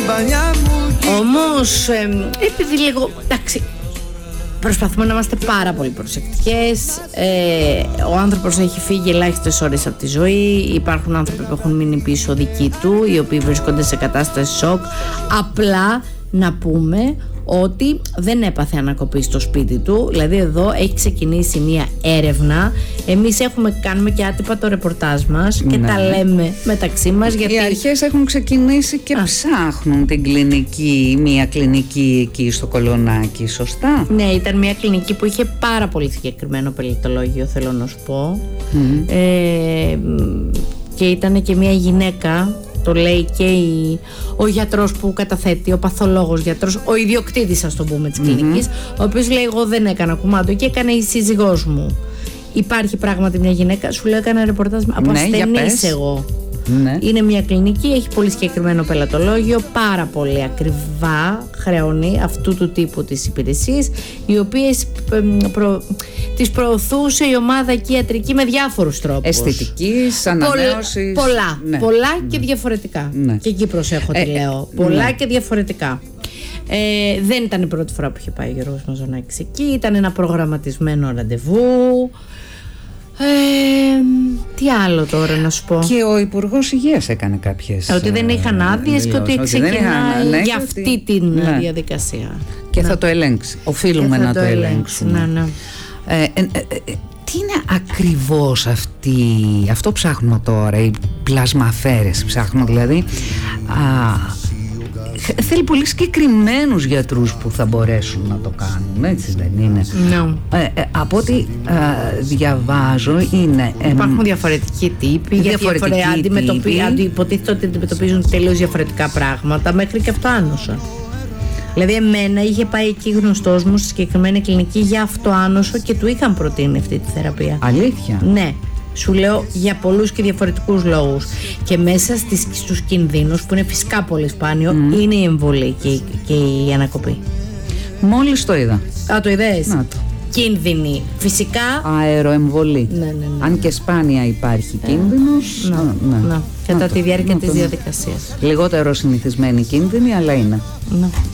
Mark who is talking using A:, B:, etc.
A: παλιά μου.
B: Όμως, επειδή λίγο, εντάξει, προσπαθούμε να είμαστε πάρα πολύ προσεκτικές. Ο άνθρωπος έχει φύγει ελάχιστες ώρες από τη ζωή. Υπάρχουν άνθρωποι που έχουν μείνει πίσω δικοί του, οι οποίοι βρίσκονται σε κατάσταση σοκ. Απλά να πούμε ότι δεν έπαθε ανακοπή στο σπίτι του. Δηλαδή εδώ έχει ξεκινήσει μια έρευνα. Εμείς κάνουμε και άτυπα το ρεπορτάζ μας και τα λέμε μεταξύ μας, γιατί
C: οι αρχές έχουν ξεκινήσει και ψάχνουν την κλινική, μια κλινική εκεί στο Κολονάκι, σωστά?
B: Ναι, ήταν μια κλινική που είχε πάρα πολύ συγκεκριμένο πελατολόγιο, θέλω να σου πω. Και ήταν και μια γυναίκα, το λέει και ο γιατρός που καταθέτει, ο παθολόγος γιατρός, ο ιδιοκτήτης, ας το πούμε, της κλινικής, ο οποίος λέει: εγώ δεν έκανα κουμάντο και έκανε η σύζυγός μου. Υπάρχει πράγματι μια γυναίκα, σου λέω, έκανα ρεπορτάζ από ασθενής εγώ. Ναι. Είναι μια κλινική, έχει πολύ συγκεκριμένο πελατολόγιο, πάρα πολύ ακριβά χρεώνει αυτού του τύπου τις υπηρεσίες, οι οποίες τις προωθούσε η ομάδα εκεί ιατρική με διάφορους τρόπους.
C: Αισθητικής, ανανέωσης.
B: Πολλά και διαφορετικά. Ναι. Και εκεί προσέχω τι λέω. Πολλά και διαφορετικά. Δεν ήταν η πρώτη φορά που είχε πάει ο Γιώργος Μαζονάκης εκεί, ήταν ένα προγραμματισμένο ραντεβού. Τι άλλο τώρα να σου πω?
C: Και ο Υπουργός Υγείας έκανε κάποιες.
B: Ότι δεν είχαν άδειες και ότι ξεκινάει για αυτή τη διαδικασία.
C: Και θα το ελέγξει. Οφείλουμε να το ελέγξουμε.
B: Ναι.
C: Τι είναι ακριβώς αυτό ψάχνουμε τώρα, οι πλασμαφέρες ψάχνουμε, δηλαδή θέλει πολύ συγκεκριμένους γιατρούς που θα μπορέσουν να το κάνουν, έτσι δεν είναι? Από ό,τι διαβάζω
B: υπάρχουν διαφορετικοί τύποι, γιατί υποτίθεται ότι αντιμετωπίζουν τελείως διαφορετικά πράγματα, μέχρι και αυτοάνωσα. Δηλαδή εμένα είχε πάει εκεί γνωστός μου στη συγκεκριμένη κλινική για αυτοάνωσο και του είχαν προτείνει αυτή τη θεραπεία.
C: Αλήθεια?
B: Ναι. Σου λέω για πολλούς και διαφορετικούς λόγους. Και μέσα στους κινδύνους, που είναι φυσικά πολύ σπάνιο, είναι η εμβολή και η ανακοπή.
C: Μόλις το είδα.
B: Το είδες?
C: Να το.
B: Κίνδυνοι. Φυσικά.
C: Αεροεμβολή.
B: Ναι.
C: Αν και σπάνια υπάρχει κίνδυνος.
B: Κατά τη διάρκεια της διαδικασίας.
C: Λιγότερο συνηθισμένη κίνδυνη, αλλά είναι.
B: Ναι.